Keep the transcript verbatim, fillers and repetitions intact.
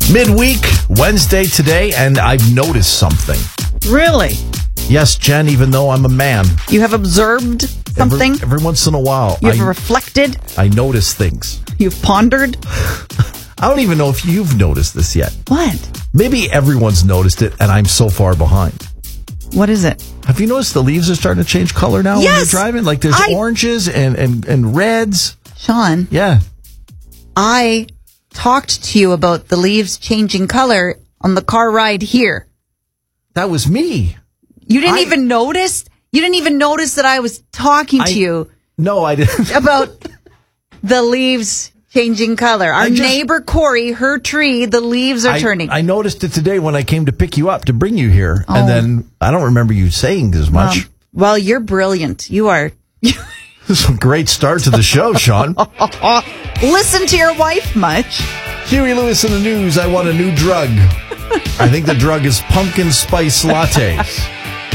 Midweek, Wednesday today, and I've noticed something. Really? Yes, Jen, even though I'm a man. You have observed something? Every, every once in a while. You've I, reflected? I notice things. You've pondered? I don't even know if you've noticed this yet. What? Maybe everyone's noticed it, and I'm so far behind. What is it? Have you noticed the leaves are starting to change color now Yes! when you're driving? Like there's I- oranges and, and, and reds. Sean, Yeah. I talked to you about the leaves changing color on the car ride here. That was me. You didn't I- even notice? You didn't even notice that I was talking to I- you No, I didn't. about the leaves changing color. Our I just- neighbor Corey, her tree, the leaves are I, turning. I noticed it today when I came to pick you up to bring you here. Oh. And then I don't remember you saying as much. Um, well, you're brilliant. You are. This is a great start to the show, Sean. Listen to your wife much. Huey Lewis in the news. I want a new drug. I think the drug is pumpkin spice lattes.